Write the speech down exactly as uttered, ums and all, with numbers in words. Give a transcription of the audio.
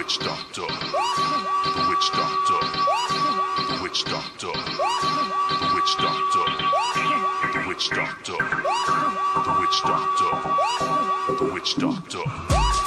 witch doctor, the witch doctor, the witch doctor, the witch doctor, the witch doctor, the witch doctor, the witch doctor.